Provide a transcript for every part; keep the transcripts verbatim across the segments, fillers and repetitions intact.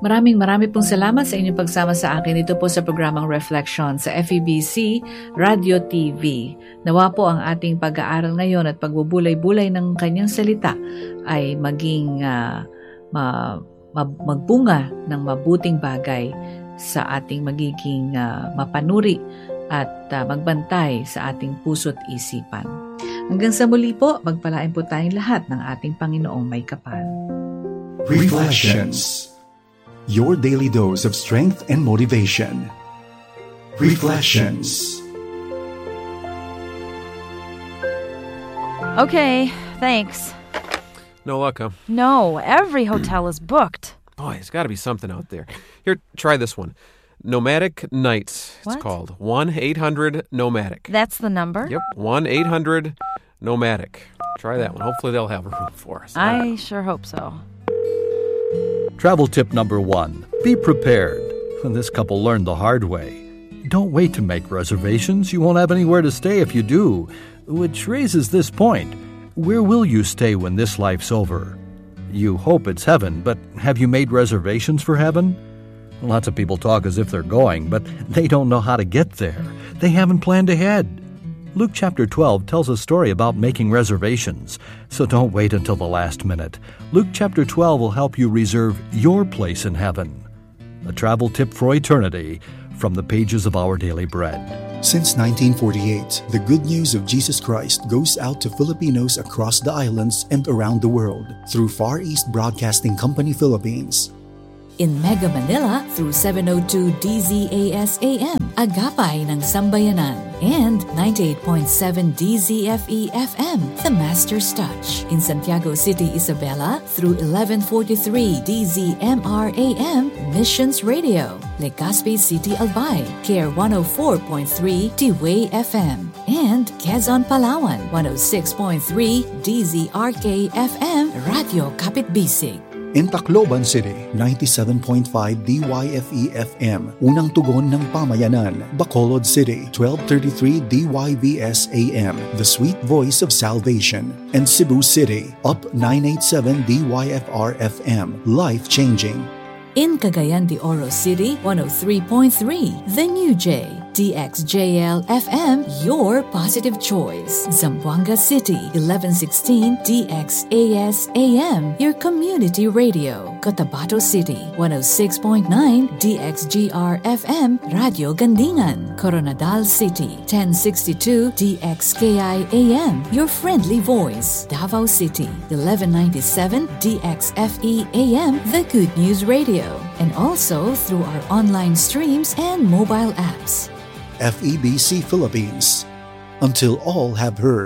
Maraming marami pong salamat sa inyong pagsama sa akin dito po sa programang Reflection sa F E B C Radio T V. Nawa po ang ating pag-aaral ngayon at pagbubulay-bulay ng kanyang salita ay maging uh, ma, ma, magbunga ng mabuting bagay sa ating magiging uh, mapanuri at uh, magbantay sa ating puso't isipan. Hanggang sa muli po, magpalain po tayong lahat ng ating Panginoong may kapal. Reflections. Your daily dose of strength and motivation. Reflections. Okay, thanks. No luck, huh? No, every hotel is booked. Boy, there's got to be something out there. Here, try this one. Nomadic Nights, it's What? called. one eight hundred nomadic. That's the number? Yep, one eight hundred nomadic. Try that one. Hopefully they'll have a room for us. I sure hope so. Travel tip number one, be prepared. This couple learned the hard way. Don't wait to make reservations. You won't have anywhere to stay if you do. Which raises this point. Where will you stay when this life's over? You hope it's heaven, but have you made reservations for heaven? Lots of people talk as if they're going, but they don't know how to get there. They haven't planned ahead. Luke chapter twelve tells a story about making reservations, so don't wait until the last minute. Luke chapter twelve will help you reserve your place in heaven. A travel tip for eternity from the pages of Our Daily Bread. Since nineteen forty-eight, the good news of Jesus Christ goes out to Filipinos across the islands and around the world through Far East Broadcasting Company Philippines. In Mega Manila through seven oh two D Z A S A M, Agapay ng Sambayanan, and ninety-eight point seven D Z F E F M, The Master's Touch. In Santiago City, Isabela through eleven forty-three D Z M R A M, Missions Radio. Legazpi City, Albay, K R one oh four point three T-Way F M. And Quezon, Palawan, one oh six point three D Z R K F M, Radio Kapit Bisig. In Tacloban City, ninety-seven point five D Y F E F M, Unang Tugon ng Pamayanan. Bacolod City, twelve thirty-three D Y V S A M, The Sweet Voice of Salvation. And Cebu City, Up nine eighty-seven D Y F R F M, Life Changing. In Cagayan de Oro City, one oh three point three, The New J, D X J L F M, Your Positive Choice. Zamboanga City, eleven sixteen D X A S A M, Your Community Radio. Cotabato City, one oh six point nine D X G R F M, Radio Gandingan. Coronadal City, ten sixty-two D X K I A M, Your Friendly Voice. Davao City, eleven ninety-seven D X F E A M, The Good News Radio. And also through our online streams and mobile apps. F E B C Philippines. Until all have heard.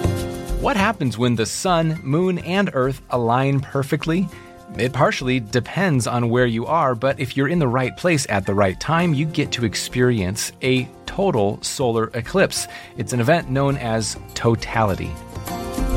What happens when the sun, moon, and earth align perfectly? It partially depends on where you are, but if you're in the right place at the right time, you get to experience a total solar eclipse. It's an event known as totality.